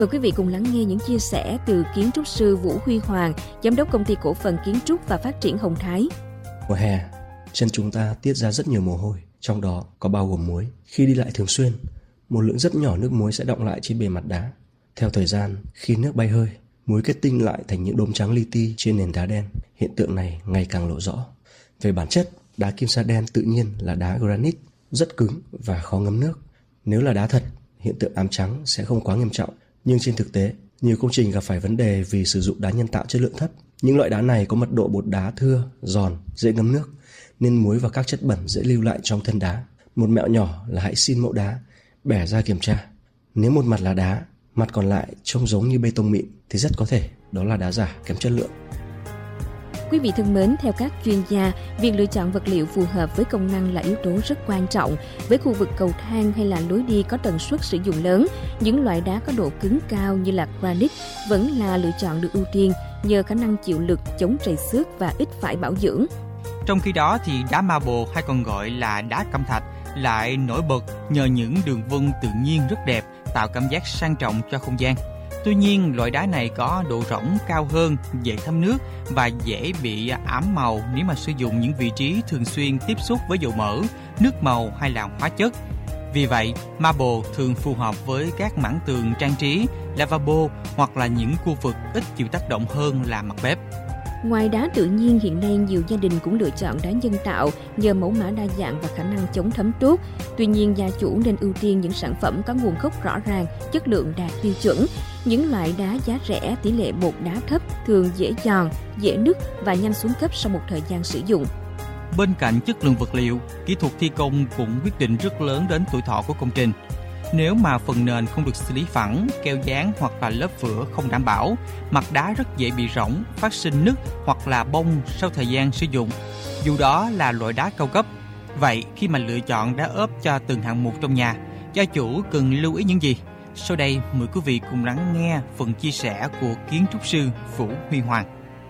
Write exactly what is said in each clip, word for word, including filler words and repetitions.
Mời quý vị cùng lắng nghe những chia sẻ từ kiến trúc sư Vũ Huy Hoàng, giám đốc công ty cổ phần kiến trúc và phát triển Hồng Thái. Mùa hè, chân chúng ta tiết ra rất nhiều mồ hôi, trong đó có bao gồm muối. Khi đi lại thường xuyên, một lượng rất nhỏ nước muối sẽ đọng lại trên bề mặt đá. Theo thời gian, khi nước bay hơi, muối kết tinh lại thành những đốm trắng li ti trên nền đá đen. Hiện tượng này ngày càng lộ rõ. Về bản chất, đá kim sa đen tự nhiên là đá granite, rất cứng và khó ngấm nước. Nếu là đá thật, hiện tượng ám trắng sẽ không quá nghiêm trọng. Nhưng trên thực tế, nhiều công trình gặp phải vấn đề vì sử dụng đá nhân tạo chất lượng thấp. Những loại đá này có mật độ bột đá thưa, giòn, dễ ngấm nước, nên muối và các chất bẩn dễ lưu lại trong thân đá. Một mẹo nhỏ là hãy xin mẫu đá, bẻ ra kiểm tra. Nếu một mặt là đá, mặt còn lại trông giống như bê tông mịn thì rất có thể đó là đá giả kém chất lượng. Quý vị thân mến, theo các chuyên gia, việc lựa chọn vật liệu phù hợp với công năng là yếu tố rất quan trọng. Với khu vực cầu thang hay là lối đi có tần suất sử dụng lớn, những loại đá có độ cứng cao như là granite vẫn là lựa chọn được ưu tiên nhờ khả năng chịu lực, chống trầy xước và ít phải bảo dưỡng. Trong khi đó thì đá marble hay còn gọi là đá cẩm thạch lại nổi bật nhờ những đường vân tự nhiên rất đẹp, tạo cảm giác sang trọng cho không gian. Tuy nhiên, loại đá này có độ rỗng cao hơn, dễ thấm nước và dễ bị ám màu nếu mà sử dụng những vị trí thường xuyên tiếp xúc với dầu mỡ, nước màu hay là hóa chất. Vì vậy, marble thường phù hợp với các mảng tường trang trí, lavabo hoặc là những khu vực ít chịu tác động hơn là mặt bếp. Ngoài đá tự nhiên, hiện nay nhiều gia đình cũng lựa chọn đá nhân tạo nhờ mẫu mã đa dạng và khả năng chống thấm tốt. Tuy nhiên, gia chủ nên ưu tiên những sản phẩm có nguồn gốc rõ ràng, chất lượng đạt tiêu chuẩn. Những loại đá giá rẻ, tỷ lệ bột đá thấp, thường dễ giòn, dễ nứt và nhanh xuống cấp sau một thời gian sử dụng. Bên cạnh chất lượng vật liệu, kỹ thuật thi công cũng quyết định rất lớn đến tuổi thọ của công trình. Nếu mà phần nền không được xử lý phẳng, keo dán hoặc là lớp vữa không đảm bảo, mặt đá rất dễ bị rỗng, phát sinh nứt hoặc là bong sau thời gian sử dụng, dù đó là loại đá cao cấp. Vậy khi mà lựa chọn đá ốp cho từng hạng mục trong nhà, gia chủ cần lưu ý những gì? Sau đây mời quý vị cùng lắng nghe phần chia sẻ của kiến trúc sư Vũ Huy Hoàng.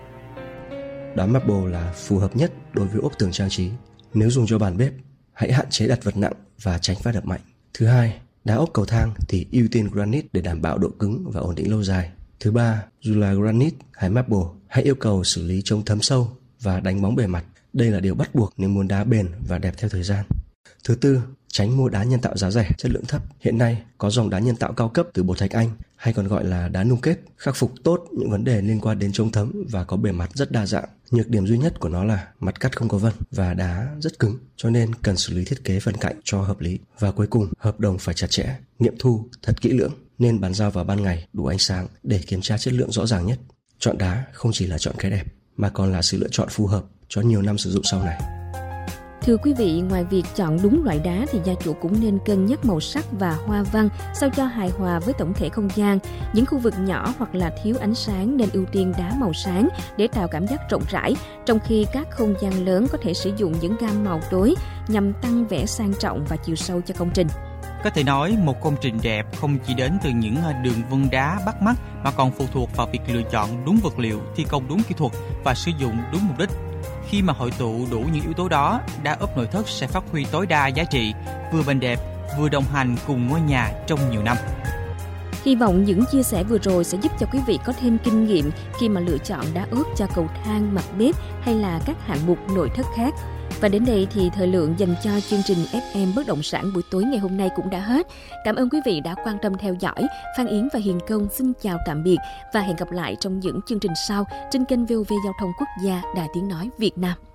Đá marble là phù hợp nhất đối với ốp tường trang trí. Nếu dùng cho bàn bếp, hãy hạn chế đặt vật nặng và tránh va đập mạnh. Thứ hai, đá ốp cầu thang thì ưu tiên granite để đảm bảo độ cứng và ổn định lâu dài. Thứ ba, dù là granite hay marble, hãy yêu cầu xử lý chống thấm sâu và đánh bóng bề mặt. Đây là điều bắt buộc nếu muốn đá bền và đẹp theo thời gian. Thứ tư, tránh mua đá nhân tạo giá rẻ, chất lượng thấp. Hiện nay có dòng đá nhân tạo cao cấp từ bột thạch anh hay còn gọi là đá nung kết, khắc phục tốt những vấn đề liên quan đến chống thấm và có bề mặt rất đa dạng. Nhược điểm duy nhất của nó là mặt cắt không có vân và đá rất cứng, cho nên cần xử lý thiết kế phần cạnh cho hợp lý. Và cuối cùng, hợp đồng phải chặt chẽ, nghiệm thu thật kỹ lưỡng, nên bán giao vào ban ngày đủ ánh sáng để kiểm tra chất lượng rõ ràng nhất. Chọn đá không chỉ là chọn cái đẹp mà còn là sự lựa chọn phù hợp cho nhiều năm sử dụng sau này. Thưa quý vị, ngoài việc chọn đúng loại đá thì gia chủ cũng nên cân nhắc màu sắc và hoa văn sao cho hài hòa với tổng thể không gian. Những khu vực nhỏ hoặc là thiếu ánh sáng nên ưu tiên đá màu sáng để tạo cảm giác rộng rãi, trong khi các không gian lớn có thể sử dụng những gam màu tối nhằm tăng vẻ sang trọng và chiều sâu cho công trình. Có thể nói một công trình đẹp không chỉ đến từ những đường vân đá bắt mắt mà còn phụ thuộc vào việc lựa chọn đúng vật liệu, thi công đúng kỹ thuật và sử dụng đúng mục đích. Khi mà hội tụ đủ những yếu tố đó, đá ốp nội thất sẽ phát huy tối đa giá trị, vừa bền đẹp, vừa đồng hành cùng ngôi nhà trong nhiều năm. Hy vọng những chia sẻ vừa rồi sẽ giúp cho quý vị có thêm kinh nghiệm khi mà lựa chọn đá ốp cho cầu thang, mặt bếp hay là các hạng mục nội thất khác. Và đến đây thì thời lượng dành cho chương trình ép em Bất động sản buổi tối ngày hôm nay cũng đã hết. Cảm ơn quý vị đã quan tâm theo dõi. Phan Yến và Hiền Công xin chào tạm biệt và hẹn gặp lại trong những chương trình sau trên kênh vê o vê Giao thông Quốc gia Đài Tiếng Nói Việt Nam.